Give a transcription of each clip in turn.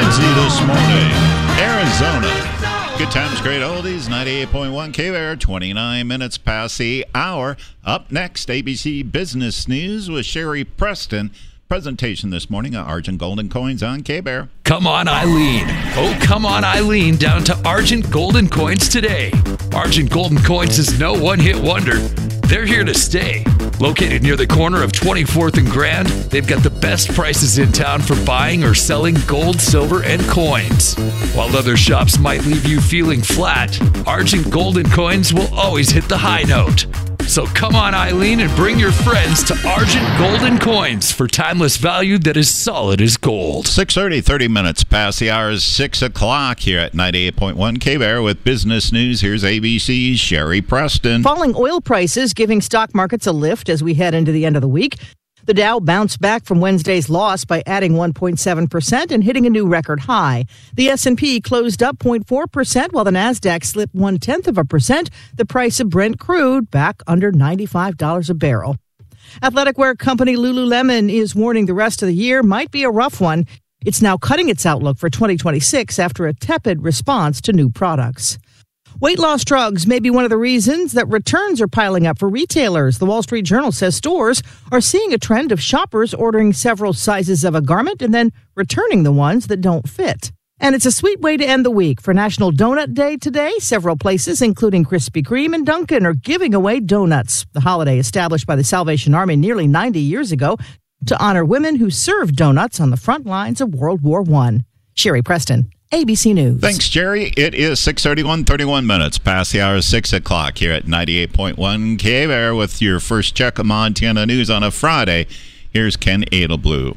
Quincy this morning. Arizona. Good times, great oldies. 98.1 K-Bear, 29 minutes past the hour. Up next, ABC Business News with Sherry Preston. Presentation this morning of Argent Golden Coins on K-Bear. Come on, Eileen. Oh, come on, Eileen, down to Argent Golden Coins today. Argent Golden Coins is no one-hit wonder. They're here to stay. Located near the corner of 24th and Grand, they've got the best prices in town for buying or selling gold, silver, and coins. While other shops might leave you feeling flat, Argent Golden Coins will always hit the high note. So come on, Eileen, and bring your friends to Argent Golden Coins for timeless value that is solid as gold. 6:30, 30 minutes past the hour is 6 o'clock here at 98.1 K-Bear with business news. Here's ABC's Sherry Preston. Falling oil prices giving stock markets a lift as we head into the end of the week. The Dow bounced back from Wednesday's loss by adding 1.7% and hitting a new record high. The S&P closed up 0.4%, while the Nasdaq slipped 0.1%. The price of Brent crude back under $95 a barrel. Athletic wear company Lululemon is warning the rest of the year might be a rough one. It's now cutting its outlook for 2026 after a tepid response to new products. Weight loss drugs may be one of the reasons that returns are piling up for retailers. The Wall Street Journal says stores are seeing a trend of shoppers ordering several sizes of a garment and then returning the ones that don't fit. And it's a sweet way to end the week. For National Donut Day today, several places, including Krispy Kreme and Dunkin', are giving away donuts. The holiday established by the Salvation Army nearly 90 years ago to honor women who served donuts on the front lines of World War I. Sherry Preston, ABC News. Thanks, Jerry. It is 6:31, 31 minutes past the hour, 6 o'clock here at 98.1 K-Bear with your first check of Montana news on a Friday. Here's Ken Edelblue.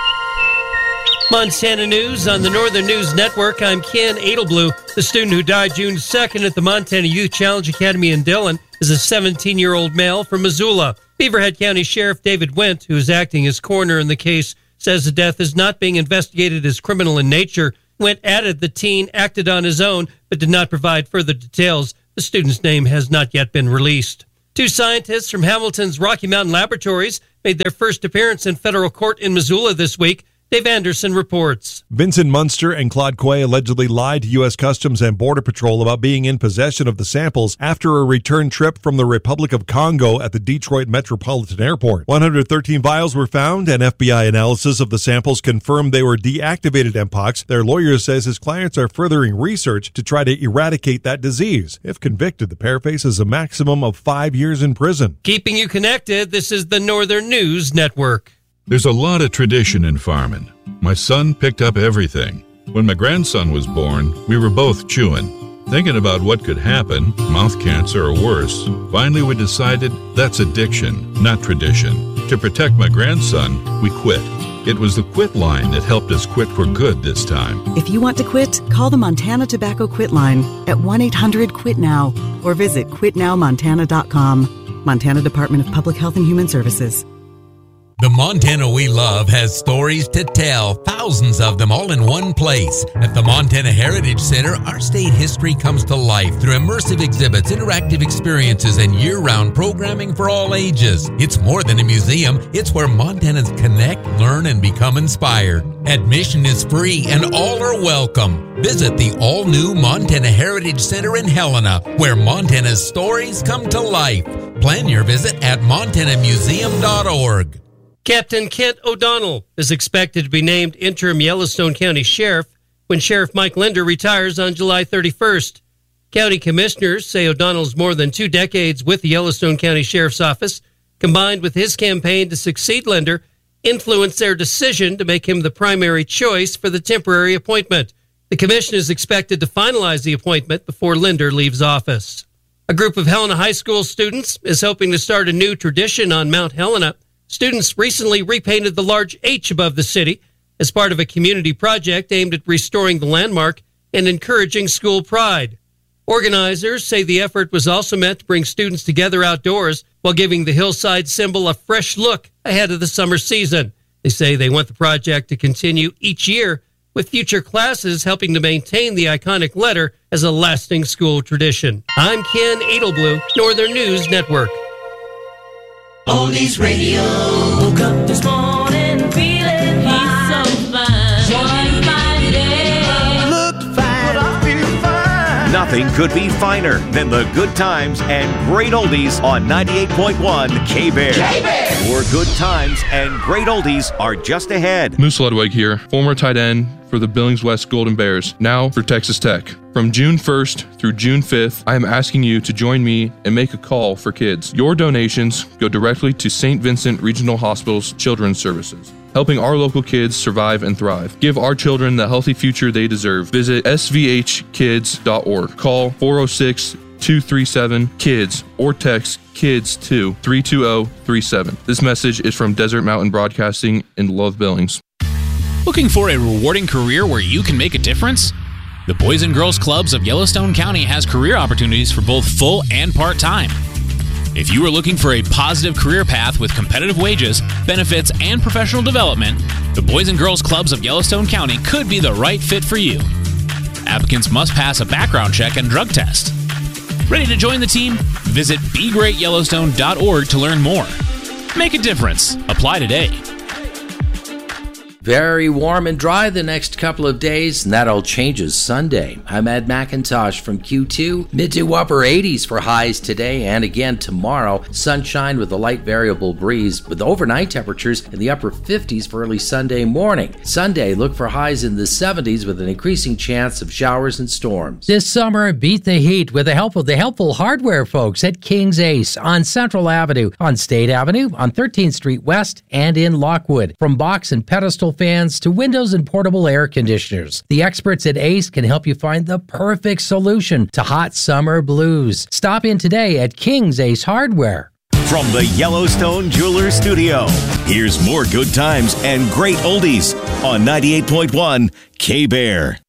Montana News on the Northern News Network. I'm Ken Edelblue. The student who died June 2nd at the Montana Youth Challenge Academy in Dillon is a 17-year-old male from Missoula. Beaverhead County Sheriff David Wendt, who is acting as coroner in the case, says the death is not being investigated as criminal in nature. Wendt added the teen acted on his own, but did not provide further details. The student's name has not yet been released. Two scientists from Hamilton's Rocky Mountain Laboratories made their first appearance in federal court in Missoula this week. Dave Anderson reports. Vincent Munster and Claude Quay allegedly lied to U.S. Customs and Border Patrol about being in possession of the samples after a return trip from the Republic of Congo at the Detroit Metropolitan Airport. 113 vials were found, and FBI analysis of the samples confirmed they were deactivated Mpox. Their lawyer says his clients are furthering research to try to eradicate that disease. If convicted, the pair faces a maximum of 5 years in prison. Keeping you connected, this is the Northern News Network. There's a lot of tradition in farming. My son picked up everything. When my grandson was born, we were both chewing, thinking about what could happen, mouth cancer or worse. Finally, we decided that's addiction, not tradition. To protect my grandson, we quit. It was the Quit line that helped us quit for good this time. If you want to quit, call the Montana Tobacco Quit line at 1-800-QUIT-NOW or visit quitnowmontana.com. Montana Department of Public Health and Human Services. The Montana we love has stories to tell, thousands of them all in one place. At the Montana Heritage Center, our state history comes to life through immersive exhibits, interactive experiences, and year-round programming for all ages. It's more than a museum. It's where Montanans connect, learn, and become inspired. Admission is free and all are welcome. Visit the all-new Montana Heritage Center in Helena, where Montana's stories come to life. Plan your visit at montanamuseum.org. Captain Kent O'Donnell is expected to be named interim Yellowstone County Sheriff when Sheriff Mike Linder retires on July 31st. County commissioners say O'Donnell's more than 2 decades with the Yellowstone County Sheriff's Office, combined with his campaign to succeed Linder, influenced their decision to make him the primary choice for the temporary appointment. The commission is expected to finalize the appointment before Linder leaves office. A group of Helena High School students is hoping to start a new tradition on Mount Helena. Students recently repainted the large H above the city as part of a community project aimed at restoring the landmark and encouraging school pride. Organizers say the effort was also meant to bring students together outdoors while giving the hillside symbol a fresh look ahead of the summer season. They say they want the project to continue each year, with future classes helping to maintain the iconic letter as a lasting school tradition. I'm Ken Edelblue, Northern News Network. Oldies Radio. Woke up this morning feeling fine. He's so fine. Join my day. Nothing could be finer than the good times and great oldies on 98.1 K-Bear. More good times and great oldies are just ahead. Moose Ludwig here, former tight end for the Billings West Golden Bears, now for Texas Tech. From June 1st through June 5th, I am asking you to join me and make a call for kids. Your donations go directly to St. Vincent Regional Hospital's Children's Services, helping our local kids survive and thrive. Give our children the healthy future they deserve. Visit svhkids.org. Call 406-237-KIDS or text KIDS to 32037. This message is from Desert Mountain Broadcasting in Love Billings. Looking for a rewarding career where you can make a difference? The Boys and Girls Clubs of Yellowstone County has career opportunities for both full and part-time. If you are looking for a positive career path with competitive wages, benefits, and professional development, the Boys and Girls Clubs of Yellowstone County could be the right fit for you. Applicants must pass a background check and drug test. Ready to join the team? Visit BeGreatYellowstone.org to learn more. Make a difference. Apply today. Very warm and dry the next couple of days, and that all changes Sunday. I'm Ed McIntosh from Q2. Mid to upper 80s for highs today and again tomorrow. Sunshine with a light variable breeze with overnight temperatures in the upper 50s for early Sunday morning. Sunday, look for highs in the 70s with an increasing chance of showers and storms. This summer, beat the heat with the help of the helpful hardware folks at King's Ace on Central Avenue, on State Avenue, on 13th Street West, and in Lockwood. From box and pedestal fans to windows and portable air conditioners, the experts at Ace can help you find the perfect solution to hot summer blues. Stop in today at King's Ace Hardware. From the Yellowstone Jewelers Studio, here's more good times and great oldies on 98.1 K-Bear.